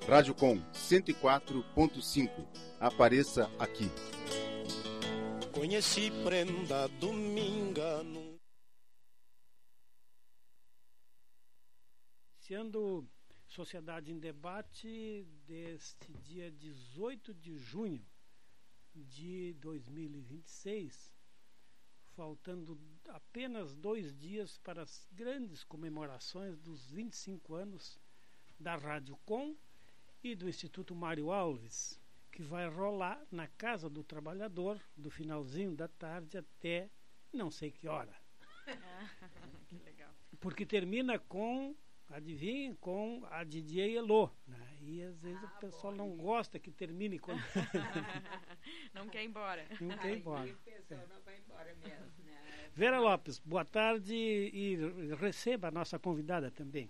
Rádio Com 104.5. Apareça aqui. Conheci prenda dominga. Iniciando Sociedade em Debate deste dia 18 de junho de 2026, faltando apenas 2 dias para as grandes comemorações dos 25 anos da Rádio Com e do Instituto Mário Alves, que vai rolar na Casa do Trabalhador do finalzinho da tarde até não sei que hora. Que legal. Porque termina com, adivinha, com a DJ Elô, né? E às vezes o pessoal não gosta que termine quando... Não quer ir embora. Não quer ir embora. O pessoal não vai embora mesmo, né? Vera Lopes, boa tarde e receba a nossa convidada também.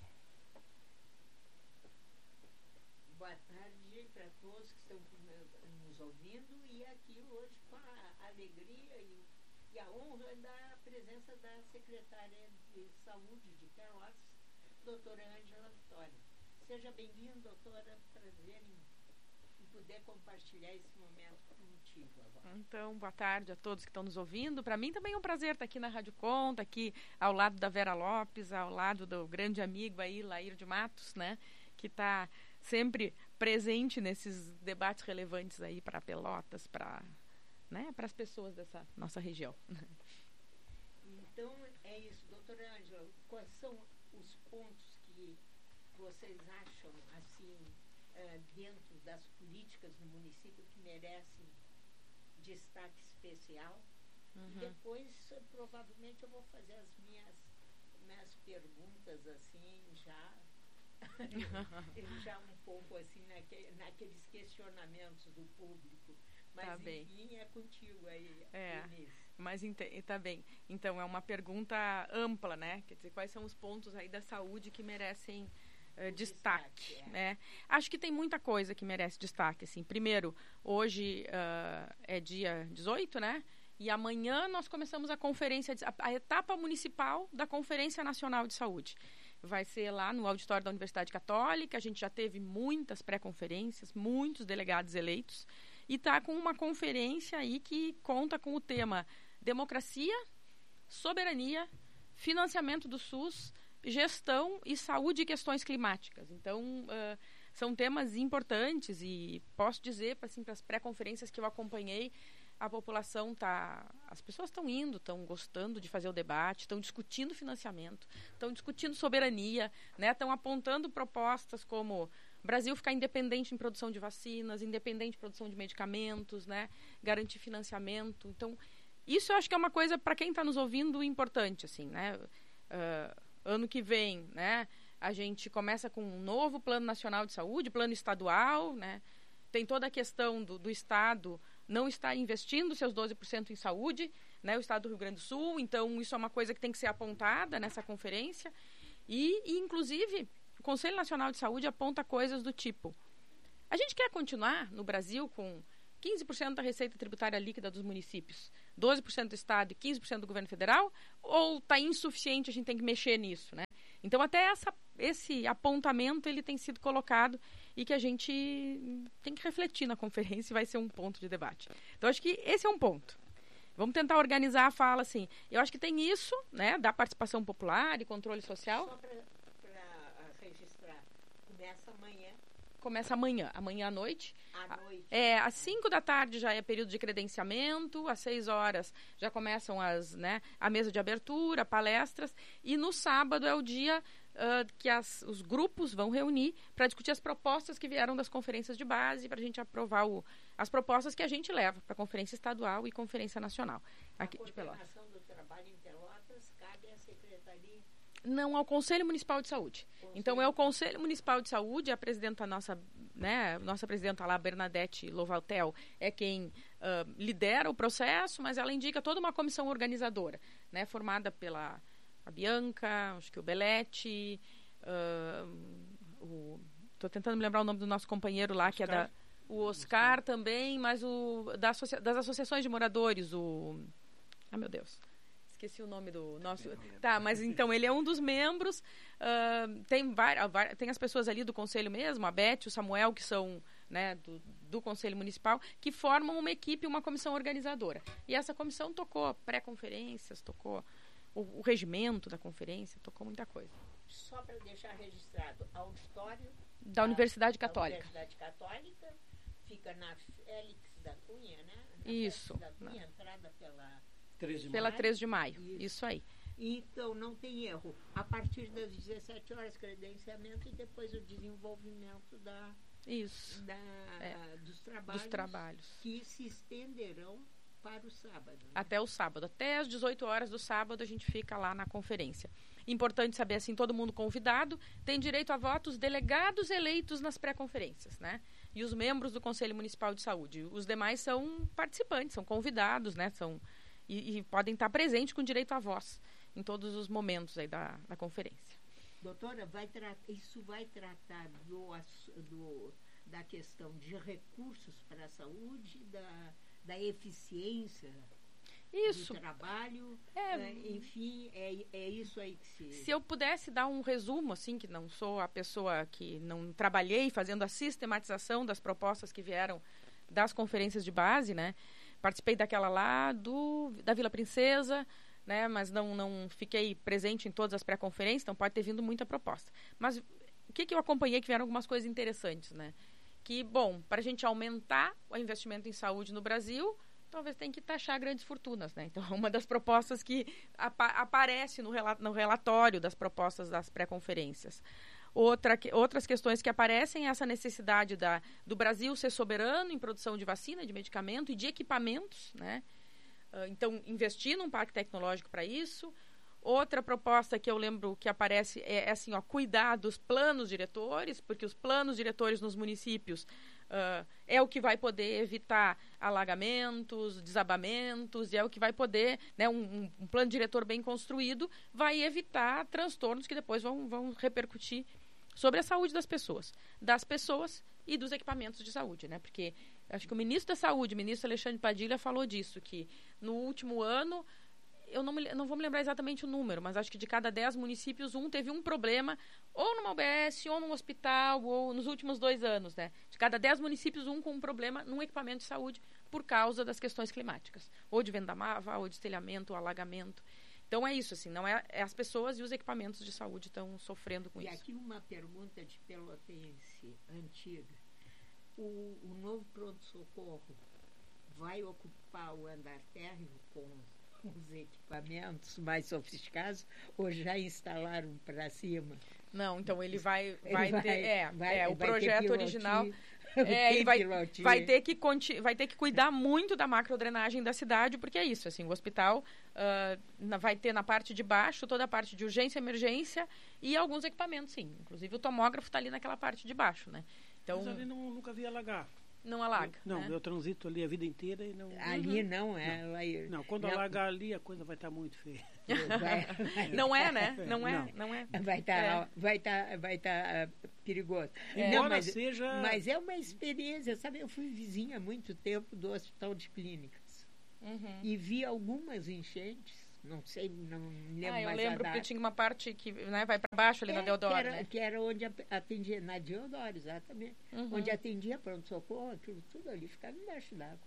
Boa tarde para todos que estão nos ouvindo e aqui hoje com a alegria e a honra da presença da secretária de Saúde de Pelotas, doutora Ângela Vitória. Seja bem-vinda, doutora, prazer em poder compartilhar esse momento contigo agora. Então, boa tarde a todos que estão nos ouvindo. Para mim também é um prazer estar aqui na Rádio Com, estar aqui ao lado da Vera Lopes, ao lado do grande amigo aí, Laír de Matos, né, que está sempre presente nesses debates relevantes aí para Pelotas, para, né, para as pessoas dessa nossa região. Então, é isso, doutora Ângela, quais são os pontos que vocês acham, assim, dentro das políticas do município que merecem destaque especial? E depois, provavelmente, eu vou fazer as minhas perguntas, assim, já um pouco, assim, naqueles questionamentos do público. Mas, tá bem. Enfim, é contigo aí, Inês. Mas tá bem. Então, é uma pergunta ampla, né? Quer dizer, quais são os pontos aí da saúde que merecem destaque, né? Acho que tem muita coisa que merece destaque, assim. Primeiro, hoje é dia 18, né? E amanhã nós começamos a etapa municipal da Conferência Nacional de Saúde. Vai ser lá no auditório da Universidade Católica. A gente já teve muitas pré-conferências, muitos delegados eleitos. E está com uma conferência aí que conta com o tema democracia, soberania, financiamento do SUS, gestão e saúde e questões climáticas. Então, são temas importantes e posso dizer, assim, para as pré-conferências que eu acompanhei, a população as pessoas estão indo, estão gostando de fazer o debate, estão discutindo financiamento, estão discutindo soberania, né? Estão apontando propostas como Brasil ficar independente em produção de vacinas, independente em produção de medicamentos, né? Garantir financiamento. Então, isso eu acho que é uma coisa, para quem está nos ouvindo, importante, assim, né? Ano que vem, né? A gente começa com um novo Plano Nacional de Saúde, plano estadual, né? Tem toda a questão do Estado não estar investindo seus 12% em saúde, né? O Estado do Rio Grande do Sul, então isso é uma coisa que tem que ser apontada nessa conferência. E inclusive, o Conselho Nacional de Saúde aponta coisas do tipo: a gente quer continuar no Brasil com 15% da receita tributária líquida dos municípios, 12% do Estado e 15% do governo federal, ou está insuficiente, a gente tem que mexer nisso, né? Então, até esse apontamento ele tem sido colocado e que a gente tem que refletir na conferência e vai ser um ponto de debate. Então, acho que esse é um ponto. Vamos tentar organizar a fala assim. Eu acho que tem isso, né, da participação popular e controle social. Só para registrar, começa amanhã à noite. À noite. Às 5 da tarde já é período de credenciamento, às 6 horas já começam a mesa de abertura, palestras, e no sábado é o dia que os grupos vão reunir para discutir as propostas que vieram das conferências de base, para a gente aprovar as propostas que a gente leva para a Conferência Estadual e Conferência Nacional aqui de Pelotas. A coordenação do trabalho em Pelotas cabe à Secretaria? Não, ao Conselho Municipal de Saúde. Então, é o Conselho Municipal de Saúde, a presidenta nossa presidenta lá, Bernadette Lovaltel, é quem lidera o processo, mas ela indica toda uma comissão organizadora, né, formada pela a Bianca, acho que o Belete, estou tentando me lembrar o nome do nosso companheiro lá, que é o Oscar também, mas das associações de moradores, meu Deus, esqueci o nome do nosso... Tá, mas então ele é um dos membros. Tem as pessoas ali do conselho mesmo, a Beth, o Samuel, que são, né, do conselho municipal, que formam uma equipe, uma comissão organizadora. E essa comissão tocou pré-conferências, tocou o regimento da conferência, tocou muita coisa. Só para deixar registrado, auditório Da Universidade Católica. Da Universidade Católica, fica na Félix da Cunha, né? Na Isso. Félix da Cunha, entrada pela 3 de maio. Isso aí. Então, não tem erro. A partir das 17 horas, credenciamento e depois o desenvolvimento dos trabalhos. Que se estenderão para o sábado. Né? Até o sábado. Até às 18 horas do sábado a gente fica lá na conferência. Importante saber, assim, todo mundo convidado tem direito a voto os delegados eleitos nas pré-conferências, né? E os membros do Conselho Municipal de Saúde. Os demais são participantes, são convidados, né? E podem estar presentes com direito à voz em todos os momentos aí da conferência. Doutora, isso vai tratar da questão de recursos para a saúde, da eficiência do trabalho, enfim, é isso aí que Se eu pudesse dar um resumo, assim, que não sou a pessoa que não trabalhei fazendo a sistematização das propostas que vieram das conferências de base, né? Participei daquela lá da Vila Princesa, né? Mas não fiquei presente em todas as pré-conferências, então pode ter vindo muita proposta. Mas o que eu acompanhei que vieram algumas coisas interessantes, né? Que, bom, para a gente aumentar o investimento em saúde no Brasil, talvez tenha que taxar grandes fortunas, né? Então, é uma das propostas que aparece no relatório das propostas das pré-conferências. Outras questões que aparecem é essa necessidade do Brasil ser soberano em produção de vacina, de medicamento e de equipamentos, né? Então, investir num parque tecnológico para isso. Outra proposta que eu lembro que aparece é assim, cuidar dos planos diretores, porque os planos diretores nos municípios é o que vai poder evitar alagamentos, desabamentos, e é o que vai poder, né, um plano diretor bem construído vai evitar transtornos que depois vão repercutir sobre a saúde das pessoas e dos equipamentos de saúde, né? Porque acho que o ministro da Saúde, o ministro Alexandre Padilha, falou disso, que no último ano, eu não vou me lembrar exatamente o número, mas acho que de cada 10 municípios, teve um problema, ou numa UBS, ou num hospital, ou nos últimos 2 anos, né? De cada 10 municípios, com um problema num equipamento de saúde por causa das questões climáticas. Ou de vendaval, ou de estelhamento, ou alagamento. Então é isso, assim, não é as pessoas e os equipamentos de saúde estão sofrendo com isso. E aqui uma pergunta de pelotense antiga. O novo pronto-socorro vai ocupar o andar térreo com os equipamentos mais sofisticados ou já instalaram para cima? Não, então ele vai ter o projeto original. Ele vai ter que cuidar muito da macrodrenagem da cidade, porque é isso, assim, o hospital vai ter na parte de baixo toda a parte de urgência, emergência e alguns equipamentos, sim. Inclusive o tomógrafo está ali naquela parte de baixo, né? Então, mas ali nunca vi alagar. Não alaga. Eu transito ali a vida inteira e não... Ali não é. Não, quando alagar ali, a coisa vai estar muito feia. Não é, né? Não é. Vai estar perigoso. Mas é uma experiência, sabe? Eu fui vizinha há muito tempo do Hospital de Clínicas. E vi algumas enchentes. Não sei, não lembro mais. Eu lembro porque tinha uma parte que, né, vai para baixo ali na Deodoro, que era onde atendia, na Deodoro, exatamente. Onde atendia pronto-socorro, aquilo tudo ali ficava embaixo d'água.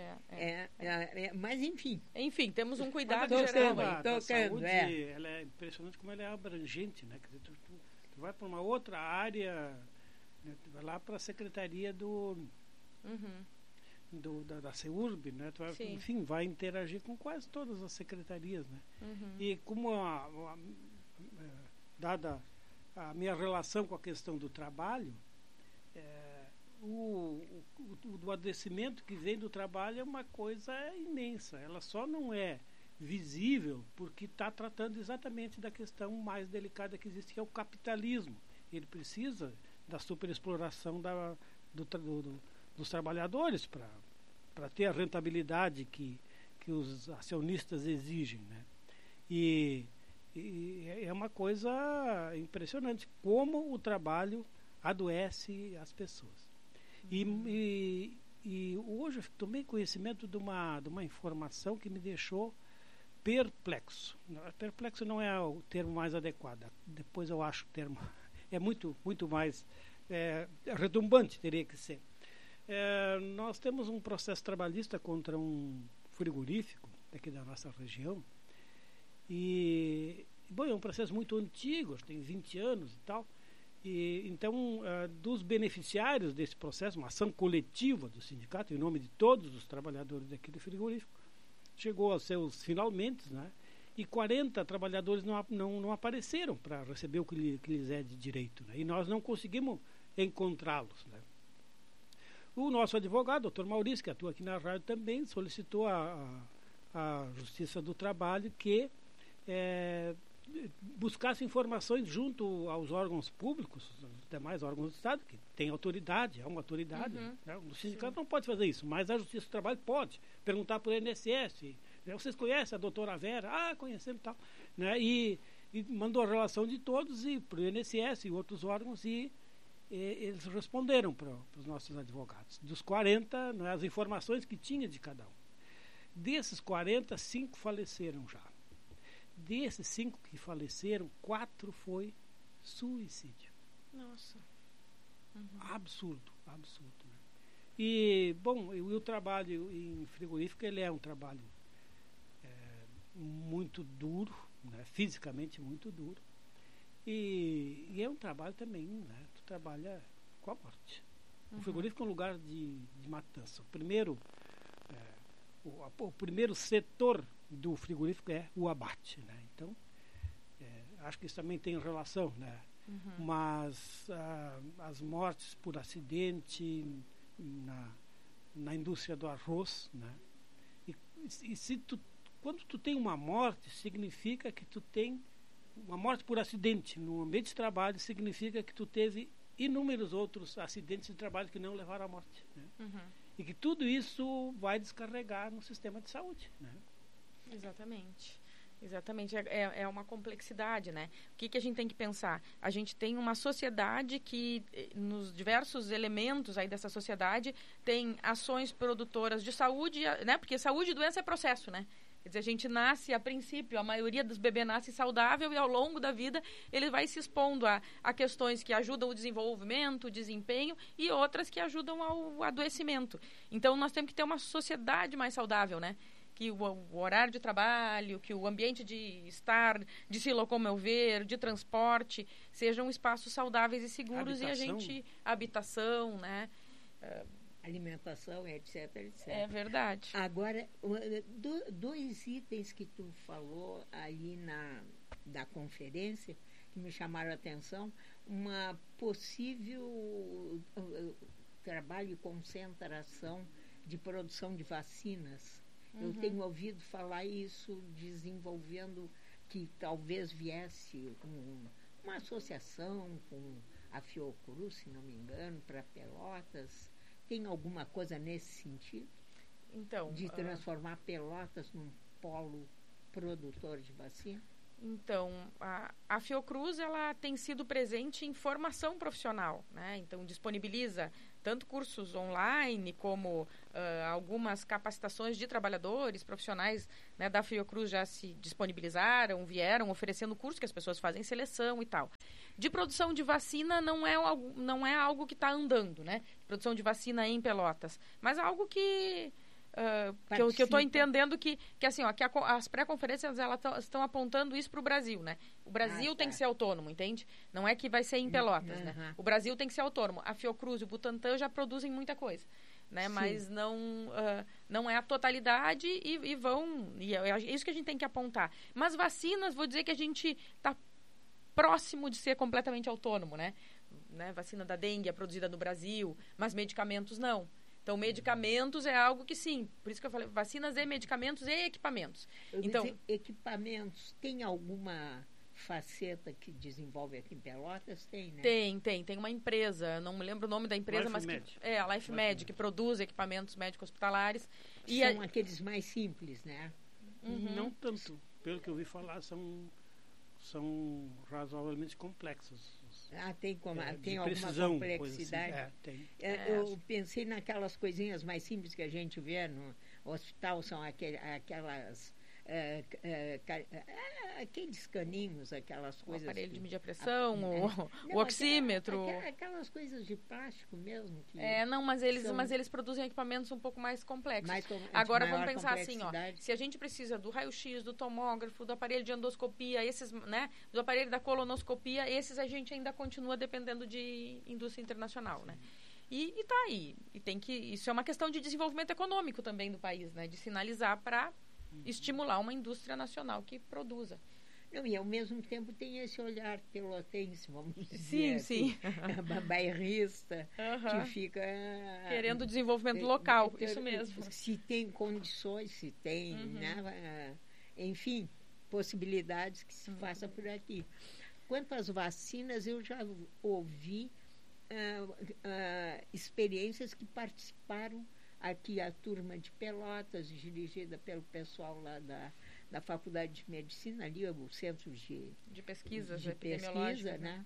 Mas enfim. Enfim, temos um cuidado geral. A saúde, ela é impressionante como ela é abrangente, né? Quer dizer, tu vai para uma outra área, né? Tu vai lá para a Secretaria da CEURB, né? Tu vai, enfim, vai interagir com quase todas as secretarias, né? E como dada a minha relação com a questão do trabalho, o adoecimento que vem do trabalho é uma coisa imensa. Ela só não é visível porque está tratando exatamente da questão mais delicada que existe, que é o capitalismo. Ele precisa da superexploração dos trabalhadores para ter a rentabilidade que os acionistas exigem, né? E é uma coisa impressionante como o trabalho adoece as pessoas. E hoje eu tomei conhecimento de uma informação que me deixou perplexo. Perplexo não é o termo mais adequado. Depois eu acho o termo é muito mais retumbante, teria que ser. Nós temos um processo trabalhista contra um frigorífico aqui da nossa região e, bom, é um processo muito antigo, tem 20 anos e tal. E, então, dos beneficiários desse processo, uma ação coletiva do sindicato, em nome de todos os trabalhadores daquele frigorífico, chegou aos seus finalmente, né? E 40 trabalhadores não apareceram para receber o que lhes é de direito, né? E nós não conseguimos encontrá-los, né? O nosso advogado, doutor Maurício, que atua aqui na rádio também, solicitou à Justiça do Trabalho que buscasse informações junto aos órgãos públicos, os demais órgãos do Estado, que tem autoridade, é uma autoridade. Né? O sindicato não pode fazer isso, mas a Justiça do Trabalho pode perguntar para o INSS. Vocês conhecem a doutora Vera? Ah, conhecemos e tal. Né? E mandou a relação de todos e para o INSS e outros órgãos e eles responderam para os nossos advogados. Dos 40, né, as informações que tinha de cada um. Desses 40, 5 faleceram já. Desses 5 que faleceram, 4 foi suicídio. Nossa. Absurdo. Né? E, bom, o trabalho em frigorífico, ele é um trabalho muito duro, né? Fisicamente muito duro. E é um trabalho também, né? Tu trabalha com a morte. O frigorífico é um lugar de matança. O primeiro setor do frigorífico é o abate, né? Então, acho que isso também tem relação, né? Mas as mortes por acidente na indústria do arroz, né? E quando tu tem uma morte, significa que tu tem uma morte por acidente no ambiente de trabalho, significa que tu teve inúmeros outros acidentes de trabalho que não levaram à morte, né? E que tudo isso vai descarregar no sistema de saúde, né? Exatamente. É uma complexidade, né? O que a gente tem que pensar? A gente tem uma sociedade que, nos diversos elementos aí dessa sociedade, tem ações produtoras de saúde, né? Porque saúde e doença é processo, né? Quer dizer, a gente nasce, a princípio, a maioria dos bebês nasce saudável e ao longo da vida ele vai se expondo a questões que ajudam o desenvolvimento, o desempenho e outras que ajudam ao adoecimento. Então, nós temos que ter uma sociedade mais saudável, né? Que o horário de trabalho, que o ambiente de estar, de se locomover, de transporte, sejam espaços saudáveis e seguros. Habitação, né? Alimentação, etc. É verdade. Agora, 2 itens que tu falou ali da conferência que me chamaram a atenção, uma possível trabalho e concentração de produção de vacinas. Eu tenho ouvido falar isso, desenvolvendo que talvez viesse uma associação com a Fiocruz, se não me engano, para Pelotas. Tem alguma coisa nesse sentido? Então, de transformar Pelotas num polo produtor de vacina? Então, a Fiocruz, ela tem sido presente em formação profissional, né? Então, disponibiliza tanto cursos online como algumas capacitações de trabalhadores profissionais, né, da Fiocruz já se disponibilizaram, vieram oferecendo cursos que as pessoas fazem seleção e tal. De produção de vacina não é algo que está andando, né? Produção de vacina em Pelotas, mas algo que eu estou entendendo que assim, ó, que as pré-conferências elas estão apontando isso para o Brasil, né? O Brasil tem que ser autônomo, entende? Não é que vai ser em Pelotas, né? O Brasil tem que ser autônomo. A Fiocruz e o Butantan já produzem muita coisa, né? Mas não é a totalidade e vão... E é isso que a gente tem que apontar. Mas vacinas, vou dizer que a gente está próximo de ser completamente autônomo, né? Vacina da dengue é produzida no Brasil, mas medicamentos não. Então, medicamentos é algo que sim, por isso que eu falei, vacinas e medicamentos e equipamentos. Equipamentos, tem alguma faceta que desenvolve aqui em Pelotas? Tem, né? Tem uma empresa, não me lembro o nome da empresa, mas a LifeMed, que produz equipamentos médicos hospitalares. São aqueles mais simples, né? Não tanto, pelo que eu ouvi falar, são razoavelmente complexos. Tem alguma precisão, complexidade? Assim. Tem. Eu pensei naquelas coisinhas mais simples que a gente vê no hospital, são aquelas aqueles caninhos, aquelas O coisas... aparelho de medir a pressão, o oxímetro. Aquelas coisas de plástico mesmo. Que mas eles produzem equipamentos um pouco mais complexos. Agora vamos pensar assim, se a gente precisa do raio-x, do tomógrafo, do aparelho de endoscopia, esses, né, do aparelho da colonoscopia, esses a gente ainda continua dependendo de indústria internacional, né? E tá aí. Isso é uma questão de desenvolvimento econômico também do país, né? De sinalizar para estimular uma indústria nacional que produza. Não, e ao mesmo tempo tem esse olhar pelotense, vamos dizer. Sim. Bairrista, que fica... querendo desenvolvimento local, isso mesmo. Se tem condições, se tem, né? Enfim, possibilidades que se faça por aqui. Quanto às vacinas, eu já ouvi experiências que participaram aqui, a turma de Pelotas, dirigida pelo pessoal lá da Faculdade de Medicina, ali o Centro de Pesquisas de pesquisa, né?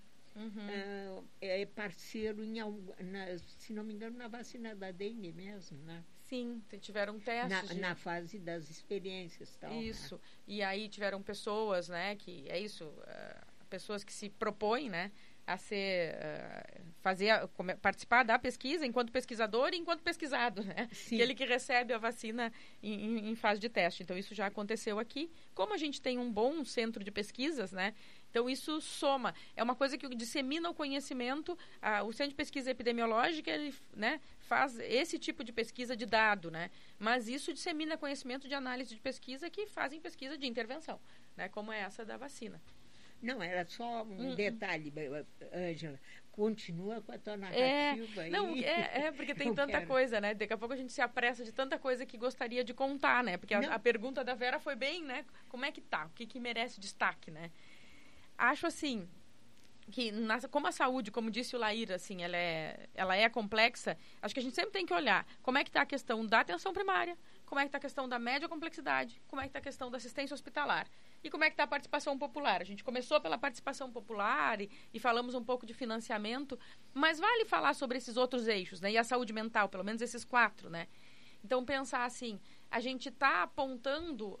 É parceiro, se não me engano, na vacina da dengue mesmo, né? Sim, tiveram testes. Na fase das experiências. Tal, isso. Né? E aí tiveram pessoas, né, que é isso, pessoas que se propõem, né, a ser, participar da pesquisa enquanto pesquisador e enquanto pesquisado, né? Aquele que recebe a vacina em fase de teste. Então, isso já aconteceu aqui. Como a gente tem um bom centro de pesquisas, né? Então, isso soma. É uma coisa que dissemina o conhecimento. O Centro de Pesquisa Epidemiológica, ele, né, faz esse tipo de pesquisa de dado, né? Mas isso dissemina conhecimento de análise de pesquisa que fazem pesquisa de intervenção, né? Como é essa da vacina. Não, era só um detalhe, Ângela. Continua com a tua narrativa aí. Não, porque tem tanta coisa, né? Daqui a pouco a gente se apressa de tanta coisa que gostaria de contar, né? Porque a pergunta da Vera foi bem, né? Como é que tá? O que merece destaque, né? Acho assim, que como a saúde, como disse o Laíra, assim, ela é complexa, acho que a gente sempre tem que olhar como é que está a questão da atenção primária, como é que está a questão da média complexidade, como é que está a questão da assistência hospitalar e como é que está a participação popular. A gente começou pela participação popular e falamos um pouco de financiamento, mas vale falar sobre esses outros eixos, né? E a saúde mental, pelo menos esses 4, né? Então, pensar assim, a gente está apontando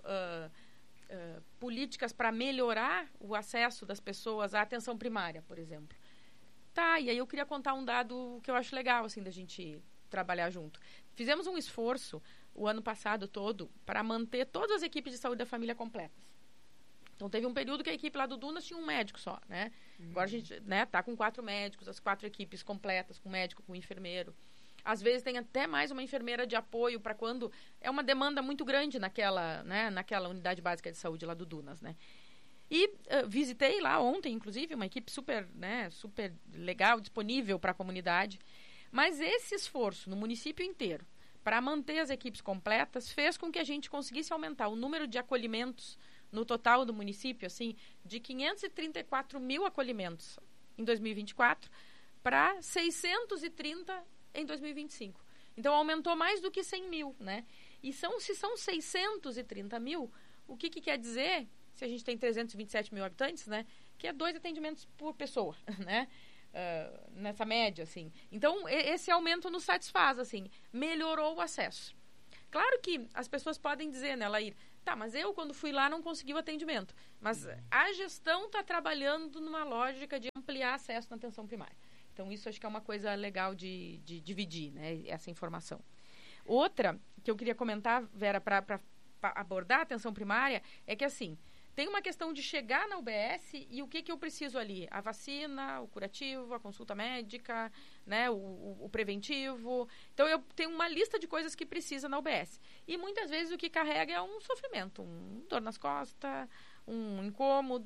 políticas para melhorar o acesso das pessoas à atenção primária, por exemplo. E aí eu queria contar um dado que eu acho legal, assim, da gente trabalhar junto. Fizemos um esforço o ano passado todo para manter todas as equipes de saúde da família completas. Então, teve um período que a equipe lá do Dunas tinha um médico só, né? Agora a gente, né, tá com 4 médicos, as 4 equipes completas, com médico, com enfermeiro. Às vezes tem até mais uma enfermeira de apoio para quando é uma demanda muito grande naquela unidade básica de saúde lá do Dunas, né? E visitei lá ontem, inclusive, uma equipe super legal, disponível para a comunidade. Mas esse esforço no município inteiro para manter as equipes completas fez com que a gente conseguisse aumentar o número de acolhimentos no total do município, assim, de 534 mil acolhimentos em 2024 para 630 em 2025. Então, aumentou mais do que 100 mil, né? E se são 630 mil, o que quer dizer, se a gente tem 327 mil habitantes, né? Que é 2 atendimentos por pessoa, né? Nessa média, assim. Então, esse aumento nos satisfaz, assim. Melhorou o acesso. Claro que as pessoas podem dizer, né, Laír, mas eu, quando fui lá, não consegui o atendimento. Mas a gestão está trabalhando numa lógica de ampliar acesso na atenção primária. Então, isso acho que é uma coisa legal de dividir, né, essa informação. Outra que eu queria comentar, Vera, para abordar a atenção primária, é que, assim, tem uma questão de chegar na UBS e o que eu preciso ali? A vacina, o curativo, a consulta médica, né, o preventivo. Então, eu tenho uma lista de coisas que precisa na UBS. E muitas vezes o que carrega é um sofrimento, dor nas costas, um incômodo,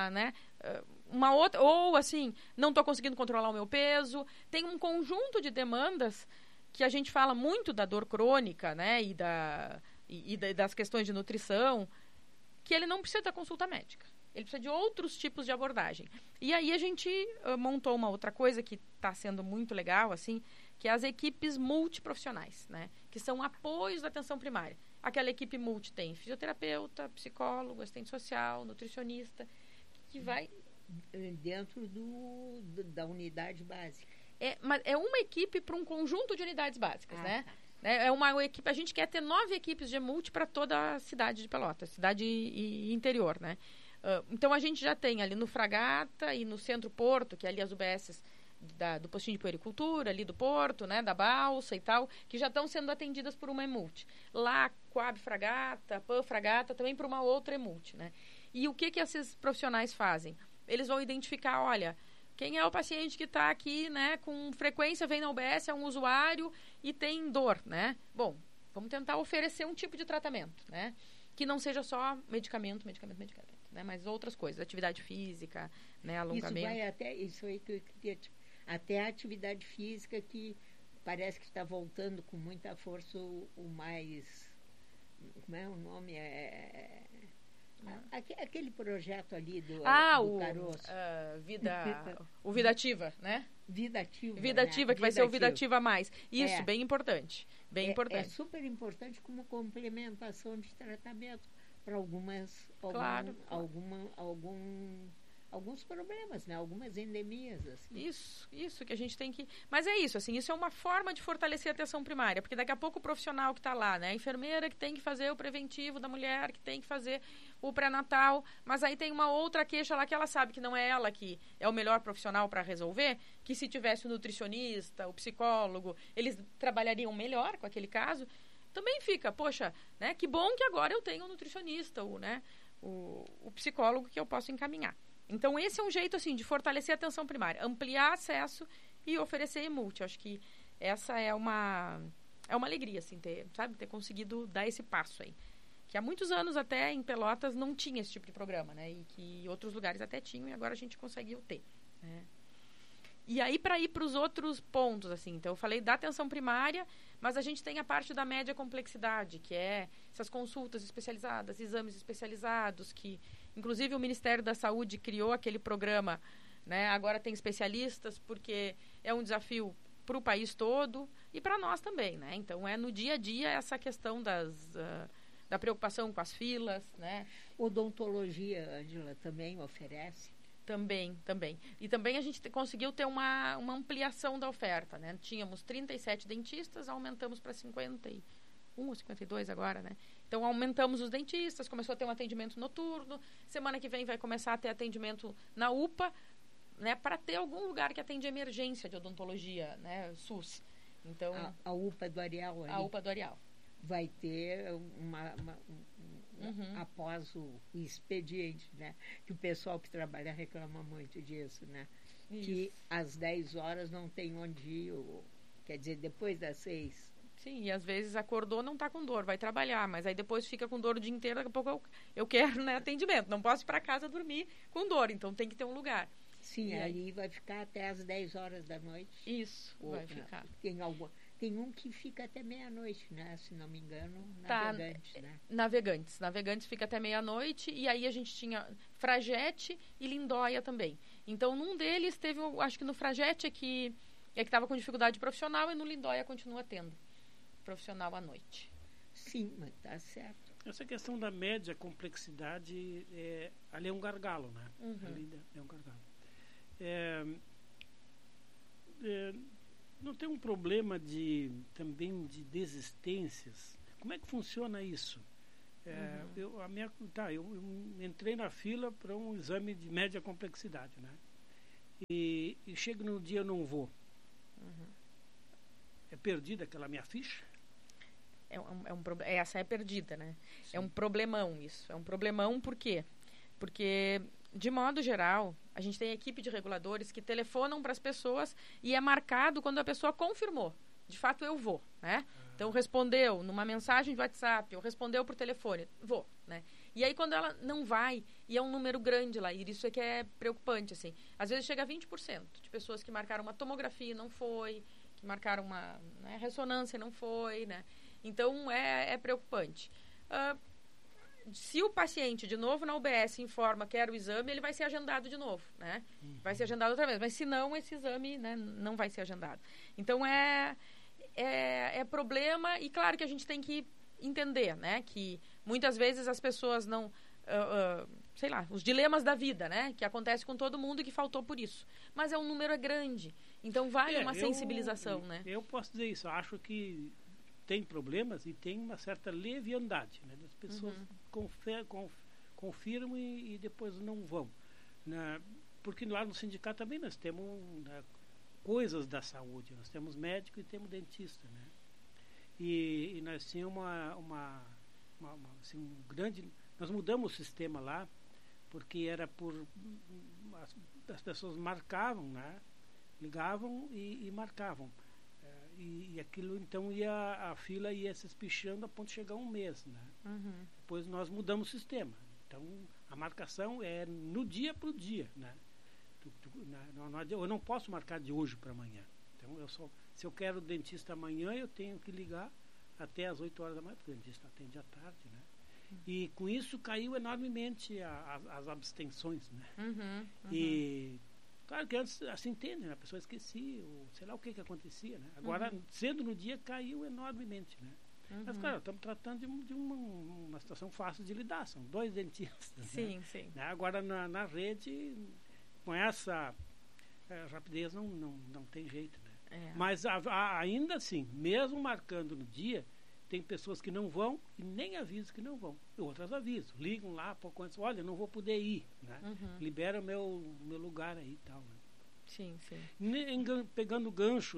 uma outra, ou assim, não estou conseguindo controlar o meu peso. Tem um conjunto de demandas que a gente fala muito da dor crônica, né, e das questões de nutrição, que ele não precisa da consulta médica. Ele precisa de outros tipos de abordagem. E aí a gente montou uma outra coisa que está sendo muito legal, assim, que é as equipes multiprofissionais, né? Que são apoios da atenção primária. Aquela equipe multi tem fisioterapeuta, psicólogo, assistente social, nutricionista, que vai... Dentro da unidade básica. Mas é uma equipe para um conjunto de unidades básicas, né? É uma equipe, a gente quer ter 9 equipes de EMULT para toda a cidade de Pelotas, cidade e interior, né? Então a gente já tem ali no Fragata e no Centro Porto, que é ali as UBSs do postinho de puericultura, ali do Porto, né, da Balsa e tal, que já estão sendo atendidas por uma EMULT. Lá, Coab Fragata, PAN Fragata, também por uma outra EMULT, né? E o que esses profissionais fazem? Eles vão identificar, olha, quem é o paciente que está aqui, né, com frequência, vem na UBS, é um usuário e tem dor, né? Bom, vamos tentar oferecer um tipo de tratamento, né? Que não seja só medicamento, né? Mas outras coisas, atividade física, né, alongamento. Isso vai até, isso aí que eu queria, até a atividade física que parece que está voltando com muita força o mais, como é o nome? Aquele projeto ali do Caroço. O Vida Ativa, né? Vida Ativa. Vida Ativa, né? Que vai ser o Vida Ativa Mais. Isso, bem importante. Bem importante. É super importante como complementação de tratamento para alguns problemas, né? Algumas endemias, assim. Isso que a gente tem que... Mas é isso, assim, isso é uma forma de fortalecer a atenção primária, porque daqui a pouco o profissional que está lá, né? A enfermeira que tem que fazer o preventivo da mulher, que tem que fazer o pré-natal, mas aí tem uma outra queixa lá que ela sabe que não é ela que é o melhor profissional para resolver, que se tivesse o nutricionista, o psicólogo, eles trabalhariam melhor com aquele caso. Também fica, poxa, né? Que bom que agora eu tenho um nutricionista, o psicólogo que eu posso encaminhar. Então, esse é um jeito, assim, de fortalecer a atenção primária, ampliar acesso e oferecer EMULT. Eu acho que essa é uma alegria, assim, ter conseguido dar esse passo aí. Que há muitos anos até em Pelotas não tinha esse tipo de programa, né? E que outros lugares até tinham e agora a gente conseguiu ter, né? E aí, para ir para os outros pontos, assim, então eu falei da atenção primária, mas a gente tem a parte da média complexidade, que é essas consultas especializadas, exames especializados, que inclusive o Ministério da Saúde criou aquele programa, né? Agora tem especialistas, porque é um desafio para o país todo e para nós também, né? Então, é no dia a dia essa questão da preocupação com as filas, né? Odontologia, Ângela, também oferece? Também. E também a gente conseguiu ter uma ampliação da oferta, né? Tínhamos 37 dentistas, aumentamos para 51 ou 52 agora, né? Então, aumentamos os dentistas, começou a ter um atendimento noturno. Semana que vem vai começar a ter atendimento na UPA, né? Para ter algum lugar que atende emergência de odontologia, né? SUS. Então, a UPA do Areal ali. A UPA do Areal. Vai ter após o expediente, né? Que o pessoal que trabalha reclama muito disso, né? Isso. Que às 10 horas não tem onde ir, quer dizer, depois das 6. Sim, e às vezes acordou, não está com dor, vai trabalhar, mas aí depois fica com dor o dia inteiro, daqui a pouco eu quero, né, atendimento, não posso ir para casa dormir com dor, então tem que ter um lugar. Sim, aí vai ficar até às 10 horas da noite. Isso, vai ficar. Tem um que fica até meia-noite, né? Se não me engano, Navegantes, né? Navegantes fica até meia-noite, e aí a gente tinha Fragete e Lindóia também. Então, num deles teve, acho que no Fragete é que estava com dificuldade profissional, e no Lindóia continua tendo profissional à noite. Sim, mas tá certo. Essa questão da média complexidade, ali é um gargalo, né? Uhum. Ali é um gargalo. Não tem um problema também de desistências? Como é que funciona isso? Eu entrei na fila para um exame de média complexidade, né? E chego no dia eu não vou. Uhum. É perdida aquela minha ficha? Essa é perdida, né? Sim. É um problemão isso. É um problemão por quê? Porque, de modo geral, a gente tem equipe de reguladores que telefonam para as pessoas e é marcado quando a pessoa confirmou. De fato, eu vou, né? Então, respondeu numa mensagem de WhatsApp, ou respondeu por telefone, vou, né? E aí, quando ela não vai, e é um número grande lá, e isso é que é preocupante, assim. Às vezes chega a 20% de pessoas que marcaram uma tomografia e não foi, que marcaram uma ressonância e não foi, né? Então, é preocupante. Se o paciente, de novo, na UBS informa que era o exame, ele vai ser agendado de novo, né? Uhum. Vai ser agendado outra vez. Mas, se não, esse exame, né, não vai ser agendado. Então, é problema. E, claro, que a gente tem que entender, né? Que, muitas vezes, as pessoas não... sei lá, os dilemas da vida, né? Que acontece com todo mundo e que faltou por isso. Mas o número é grande. Então, vale uma sensibilização, né? Eu posso dizer isso. Eu acho que tem problemas e tem uma certa leviandade, né? As pessoas confirmam e depois não vão, né? Porque lá no sindicato também nós temos, né, coisas da saúde, nós temos médico e temos dentista, né? E nós tínhamos assim, um grande, nós mudamos o sistema lá porque era as pessoas marcavam, né? Ligavam e marcavam. E aquilo, então, a fila ia se espichando a ponto de chegar um mês, né? Depois nós mudamos o sistema. Então, a marcação é no dia para o dia, né? Eu não posso marcar de hoje para amanhã. Então, se eu quero dentista amanhã, eu tenho que ligar até as 8 horas da manhã, porque o dentista atende à tarde, né? E com isso caiu enormemente as abstenções, né? E claro que antes, assim, entende, né? A pessoa esquecia, ou sei lá o que acontecia, né? Agora, cedo no dia, caiu enormemente, né? Mas, claro, estamos tratando de uma situação fácil de lidar, são 2 dentistas. Sim, né? sim. Agora, na rede, com essa rapidez, não tem jeito, né? Mas, ainda assim, mesmo marcando no dia, tem pessoas que não vão e nem avisam que não vão. E outras avisam, ligam lá pouco antes, olha, não vou poder ir, né? Libera meu lugar aí e tal, né? Sim, sim. Pegando o gancho,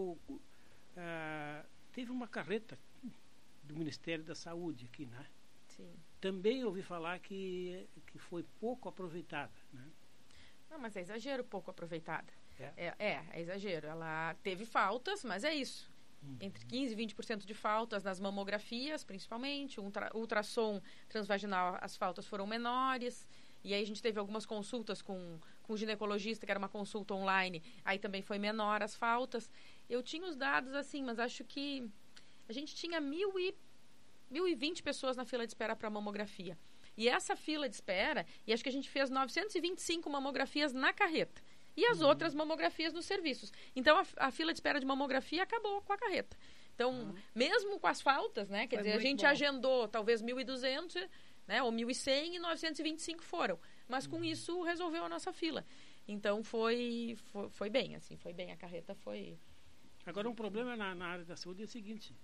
teve uma carreta do Ministério da Saúde aqui, né? Sim. Também ouvi falar que foi pouco aproveitada, né? Não, mas é exagero pouco aproveitada. É exagero. Ela teve faltas, mas é isso. Entre 15% e 20% de faltas nas mamografias, principalmente. Ultrassom transvaginal, as faltas foram menores. E aí a gente teve algumas consultas com o ginecologista, que era uma consulta online. Aí também foi menor as faltas. Eu tinha os dados assim, mas acho que a gente tinha 1.020 pessoas na fila de espera para mamografia. E essa fila de espera, e acho que a gente fez 925 mamografias na carreta. E as outras mamografias nos serviços. Então, a fila de espera de mamografia acabou com a carreta. Então, mesmo com as faltas, né? Quer dizer, a gente agendou talvez 1.200, né? Ou 1.100 e 925 foram. Mas com isso resolveu a nossa fila. Então, foi bem, assim, foi bem. A carreta foi... Agora, um problema na área da saúde é o seguinte.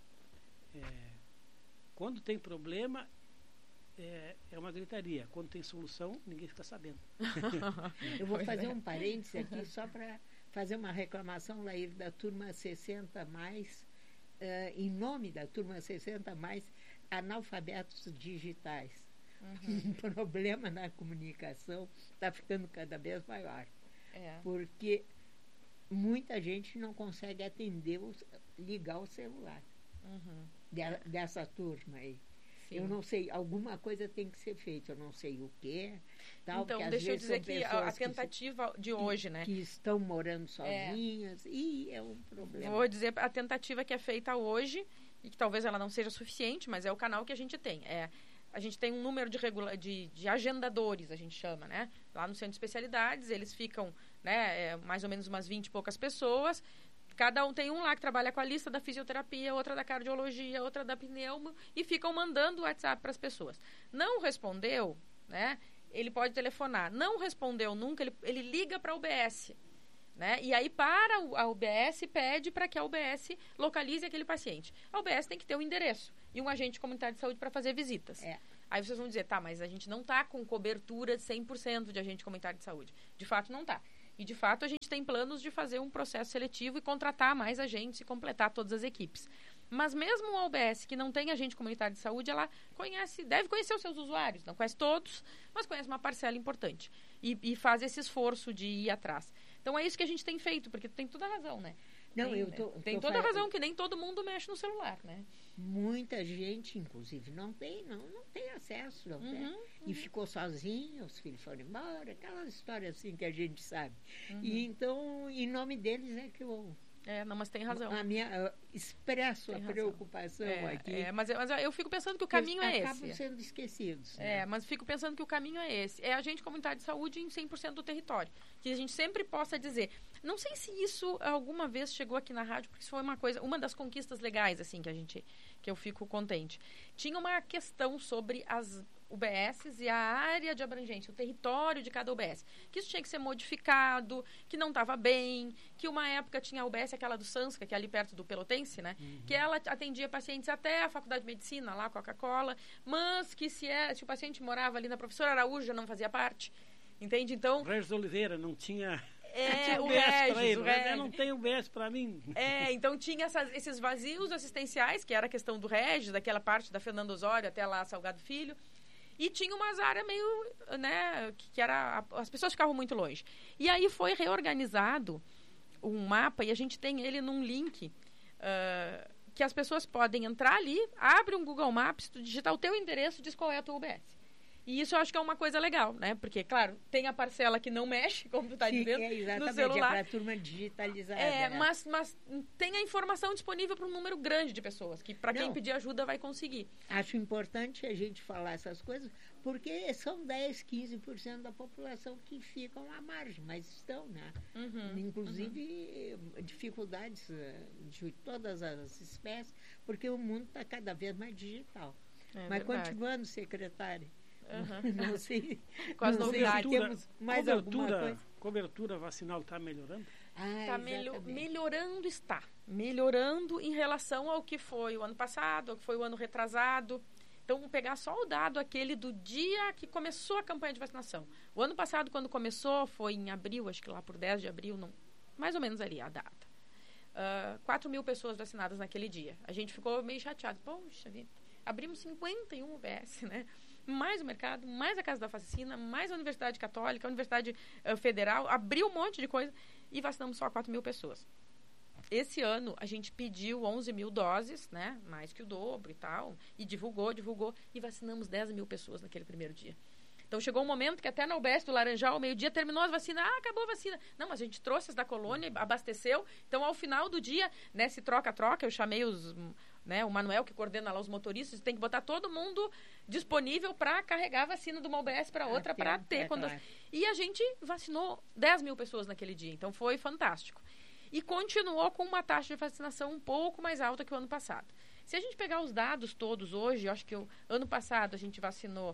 Quando tem problema... É uma gritaria. Quando tem solução, ninguém fica sabendo. Eu vou fazer um parênteses aqui só para fazer uma reclamação, Laír, da turma 60 mais, em nome da turma 60 mais, analfabetos digitais. Um problema na comunicação está ficando cada vez maior. Porque muita gente não consegue atender, ligar o celular dessa turma aí. Sim. Eu não sei, alguma coisa tem que ser feita, eu não sei o que. Tal, então, deixa eu dizer que a tentativa de hoje, né? Que estão morando sozinhas, e é um problema. Vou dizer a tentativa que é feita hoje, e que talvez ela não seja suficiente, mas é o canal que a gente tem. A gente tem um número de agendadores, a gente chama, né? Lá no centro de especialidades, eles ficam, né, mais ou menos umas 20 e poucas pessoas. Cada um tem um lá que trabalha com a lista da fisioterapia, outra da cardiologia, outra da pneumo, e ficam mandando o WhatsApp para as pessoas. Não respondeu, né? Ele pode telefonar. Não respondeu nunca, ele liga para a UBS, né? E aí para a UBS pede para que a UBS localize aquele paciente. A UBS tem que ter um endereço e um agente comunitário de saúde para fazer visitas. Aí vocês vão dizer, tá, mas a gente não está com cobertura de 100% de agente comunitário de saúde. De fato, não está. E, de fato, a gente tem planos de fazer um processo seletivo e contratar mais agentes e completar todas as equipes. Mas mesmo a UBS, que não tem agente comunitário de saúde, ela deve conhecer os seus usuários. Não conhece todos, mas conhece uma parcela importante. E faz esse esforço de ir atrás. Então, é isso que a gente tem feito, porque tu tem toda a razão, né? Tem toda a razão, que nem todo mundo mexe no celular, né? Muita gente, inclusive, não tem acesso, e ficou sozinho, os filhos foram embora, aquela história assim que a gente sabe. E então, em nome deles é que eu... não, mas tem razão. Expresso a preocupação aqui. Mas eu fico pensando que o caminho é esse. Acabam sendo esquecidos. Né? Mas fico pensando que o caminho é esse. É agente comunitário de saúde em 100% do território. Que a gente sempre possa dizer. Não sei se isso alguma vez chegou aqui na rádio, porque isso foi uma das conquistas legais, assim, que eu fico contente. Tinha uma questão sobre UBSs e a área de abrangência, o território de cada UBS. Que isso tinha que ser modificado, que não estava bem, que uma época tinha a UBS, aquela do Sanska, que é ali perto do Pelotense, né? Que ela atendia pacientes até a Faculdade de Medicina, lá, Coca-Cola, mas que se o paciente morava ali na Professora Araújo, não fazia parte. Entende? Então... Regis Oliveira não tinha... o UBS Regis, para ele, o Regis. Eu não tenho UBS para mim. Então tinha esses vazios assistenciais, que era a questão do Regis, daquela parte da Fernando Osório até lá Salgado Filho. E tinha umas áreas meio, né, que era... As pessoas ficavam muito longe. E aí foi reorganizado um mapa, e a gente tem ele num link, que as pessoas podem entrar ali, abre um Google Maps, tu digitar o teu endereço, diz qual é a tua UBS. E isso eu acho que é uma coisa legal, né? Porque, claro, tem a parcela que não mexe, como tu está dizendo, no celular. É para a turma digitalizada. Né? Mas tem a informação disponível para um número grande de pessoas, que para quem pedir ajuda vai conseguir. Acho importante a gente falar essas coisas, porque são 10, 15% da população que ficam à margem, mas estão, né? Inclusive, dificuldades de todas as espécies, porque o mundo está cada vez mais digital. Mas verdade. Continuando, secretária, não sei. Com as novidades. Temos mais alguma coisa? Cobertura vacinal está melhorando? Está melhorando, está. Melhorando em relação ao que foi o ano passado, ao que foi o ano retrasado. Então, vamos pegar só o dado aquele do dia que começou a campanha de vacinação. O ano passado, quando começou, foi em abril, acho que lá por 10 de abril, não, mais ou menos ali a data. 4 mil pessoas vacinadas naquele dia. A gente ficou meio chateado. Poxa vida, abrimos 51 UBS, né? Mais o mercado, mais a Casa da Vacina, mais a Universidade Católica, a Universidade Federal, abriu um monte de coisa e vacinamos só 4 mil pessoas. Esse ano, a gente pediu 11 mil doses, né? Mais que o dobro e tal, e divulgou, e vacinamos 10 mil pessoas naquele primeiro dia. Então, chegou um momento que até na UBS do Laranjal, ao meio-dia, terminou as vacinas. Acabou a vacina. Não, mas a gente trouxe as da colônia, abasteceu. Então, ao final do dia, nesse troca-troca, eu chamei o Manuel, que coordena lá os motoristas, tem que botar todo mundo disponível para carregar a vacina de uma UBS para outra, para ter. Claro. E a gente vacinou 10 mil pessoas naquele dia. Então, foi fantástico. E continuou com uma taxa de vacinação um pouco mais alta que o ano passado. Se a gente pegar os dados todos hoje, eu acho que ano passado a gente vacinou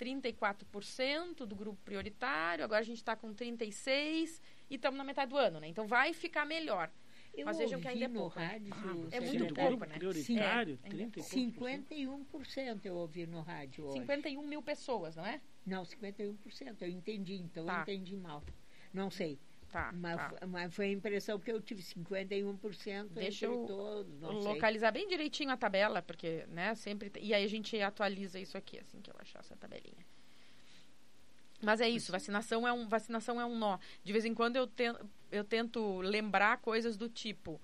34% do grupo prioritário, agora a gente está com 36% e estamos na metade do ano, né? Então vai ficar melhor. Mas vejam que ainda é pouco. Rádio, é muito pouco, né? Prioritário, 51% eu ouvi no rádio hoje. 51 mil pessoas, não é? Não, 51%. Eu entendi, então eu entendi mal. Não sei. Mas foi a impressão que eu tive, 51%. Deixa eu todos, localizar bem direitinho a tabela, porque, né, sempre... E aí a gente atualiza isso aqui, assim que eu achar essa tabelinha. Mas é isso, vacinação é um nó. De vez em quando eu tento lembrar coisas do tipo...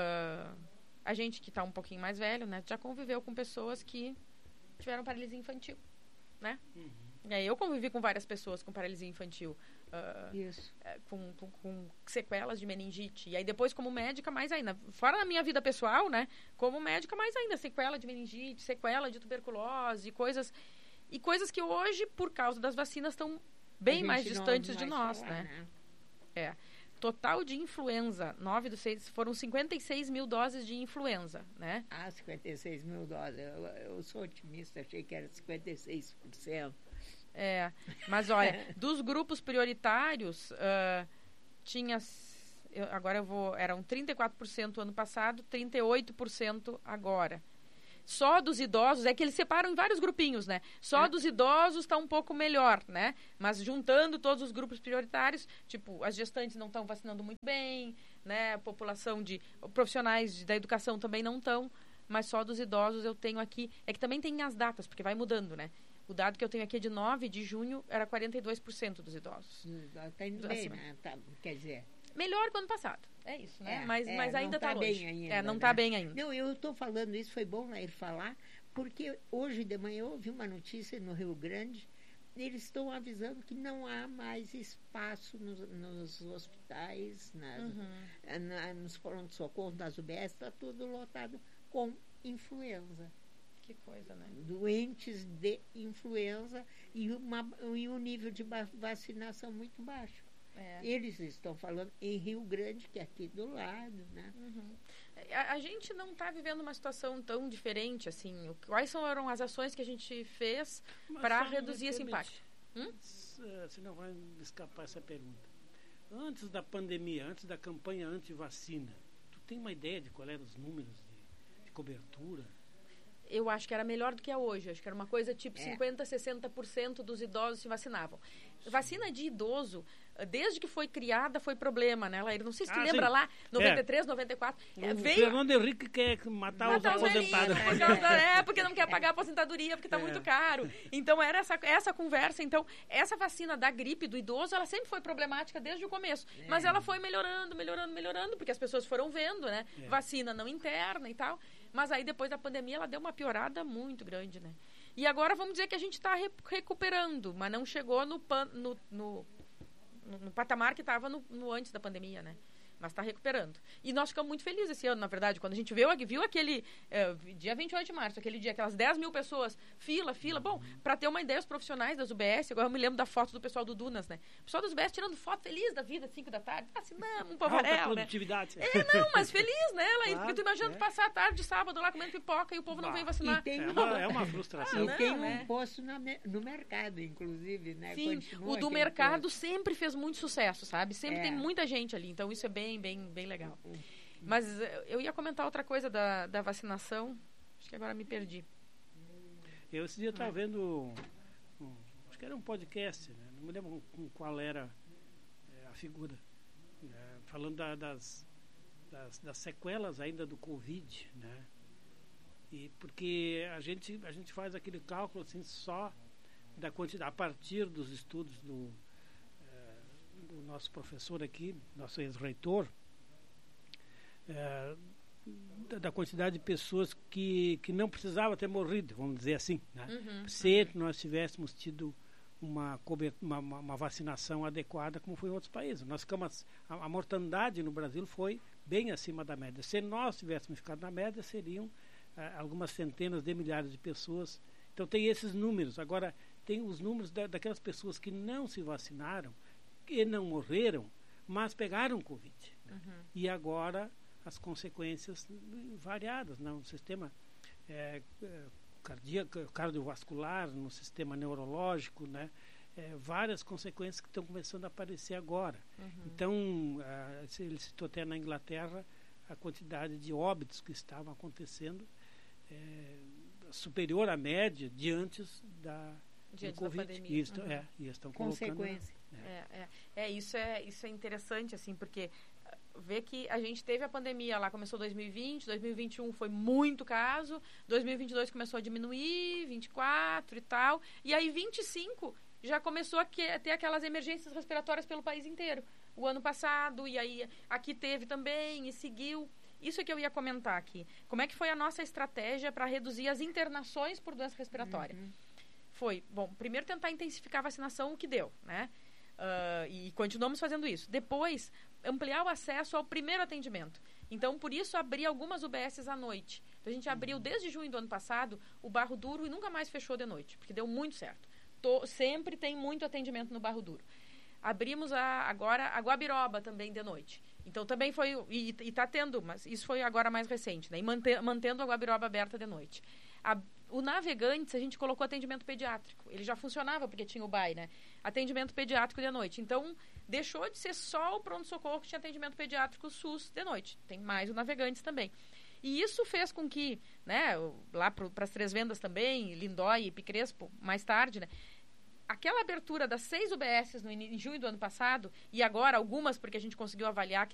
a gente que está um pouquinho mais velho, né, já conviveu com pessoas que tiveram paralisia infantil, né? E aí eu convivi com várias pessoas com paralisia infantil. Com sequelas de meningite. E aí depois, como médica, mais ainda. Fora da minha vida pessoal, né? Como médica, mais ainda. Sequela de meningite, sequela de tuberculose, coisas que hoje, por causa das vacinas, estão bem mais distantes de nós, né? Total de influenza, 9/6, foram 56 mil doses de influenza, né? 56 mil doses. Eu sou otimista, achei que era 56%. Mas olha, dos grupos prioritários, eram 34% ano passado, 38% agora. Só dos idosos, é que eles separam em vários grupinhos, né? Só dos idosos está um pouco melhor, né? Mas juntando todos os grupos prioritários, tipo, as gestantes não estão vacinando muito bem, né? A população de profissionais da educação também não estão, mas só dos idosos eu tenho aqui. É que também tem as datas, porque vai mudando, né? O dado que eu tenho aqui é de 9 de junho, era 42% dos idosos. Está indo bem, né? Quer dizer... Melhor que o ano passado, é isso, né? Mas ainda está longe. Não está bem ainda. Não, eu estou falando isso, foi bom ele falar, porque hoje de manhã eu ouvi uma notícia no Rio Grande, eles estão avisando que não há mais espaço nos hospitais, nos pronto-socorro, nas UBS, está tudo lotado com influenza. Que coisa, né? Doentes de influenza e um nível de vacinação muito baixo. Eles estão falando em Rio Grande, que é aqui do lado, né? a gente não está vivendo uma situação tão diferente, assim. Quais foram as ações que a gente fez para reduzir esse impacto? Se não vai me escapar essa pergunta. Antes da pandemia, antes da campanha anti-vacina, tu tem uma ideia de qual eram os números de cobertura? Eu acho que era melhor do que é hoje. Acho que era uma coisa tipo 50%, 60% dos idosos se vacinavam. Vacina de idoso, desde que foi criada, foi problema, né, Laíra? Não sei se tu lembra lá, 93, 94. O Fernando Henrique quer matar os aposentados. Porque não quer pagar a aposentadoria, porque está muito caro. Então, era essa conversa. Então, essa vacina da gripe do idoso, ela sempre foi problemática desde o começo. Mas ela foi melhorando, porque as pessoas foram vendo, né? Vacina não interna e tal. Mas aí, depois da pandemia, ela deu uma piorada muito grande, né? E agora, vamos dizer que a gente está recuperando, mas não chegou no patamar que estava no antes da pandemia, né? Mas está recuperando. E nós ficamos muito felizes esse ano, na verdade, quando a gente viu aquele dia 28 de março, aquele dia, aquelas 10 mil pessoas, fila. Bom, para ter uma ideia, os profissionais das UBS, agora eu me lembro da foto do pessoal do Dunas, né? O pessoal das UBS tirando foto feliz da vida, às 5 da tarde. Assinamos um pavarel, produtividade. Né? Mas feliz, né? Porque tu imagina passar a tarde de sábado lá comendo pipoca e o povo não veio vacinar. É uma frustração. E tem um posto no mercado, inclusive, né? Sim, o do mercado sempre fez muito sucesso, sabe? Sempre tem muita gente ali, então isso é bem legal. Mas eu ia comentar outra coisa da vacinação, acho que agora me perdi. Eu esse dia estava vendo, acho que era um podcast, né? Não me lembro qual era a figura, falando das sequelas ainda do Covid, né? E porque a gente faz aquele cálculo assim só da quantidade, a partir dos estudos do nosso professor aqui, nosso ex-reitor, da quantidade de pessoas que não precisavam ter morrido, vamos dizer assim, né? Se nós tivéssemos tido uma vacinação adequada, como foi em outros países. Nós ficamos, a mortandade no Brasil foi bem acima da média. Se nós tivéssemos ficado na média, seriam algumas centenas de milhares de pessoas. Então tem esses números. Agora, tem os números daquelas pessoas que não se vacinaram, que não morreram, mas pegaram Covid. E agora as consequências variadas no sistema cardíaco, cardiovascular, no sistema neurológico, né? Várias consequências que estão começando a aparecer agora. Então, ele citou até na Inglaterra a quantidade de óbitos que estavam acontecendo superior à média de antes do Covid. E estão consequência. Isso é interessante, assim, porque ver que a gente teve a pandemia lá, começou 2020, 2021 foi muito caso, 2022 começou a diminuir, 24 e tal, e aí 25 já começou a ter aquelas emergências respiratórias pelo país inteiro. O ano passado, e aí aqui teve também, e seguiu. Isso é que eu ia comentar aqui. Como é que foi a nossa estratégia para reduzir as internações por doença respiratória? Foi, bom, primeiro tentar intensificar a vacinação, o que deu, né? E continuamos fazendo isso. Depois, ampliar o acesso ao primeiro atendimento. Então, por isso, abrir algumas UBSs à noite. Então, a gente abriu desde junho do ano passado o Barro Duro e nunca mais fechou de noite, porque deu muito certo. Sempre tem muito atendimento no Barro Duro. Abrimos agora a Guabiroba também de noite. Então, também foi, e está tendo, mas isso foi agora mais recente, né? E mantendo a Guabiroba aberta de noite. O Navegantes, a gente colocou atendimento pediátrico. Ele já funcionava porque tinha o BAI, né? Atendimento pediátrico de noite. Então, deixou de ser só o pronto-socorro que tinha atendimento pediátrico SUS de noite. Tem mais o Navegantes também. E isso fez com que, né, lá para as Três Vendas também, Lindóia e Picrespo, mais tarde, né? Aquela abertura das 6 UBSs em junho do ano passado, e agora algumas, porque a gente conseguiu avaliar que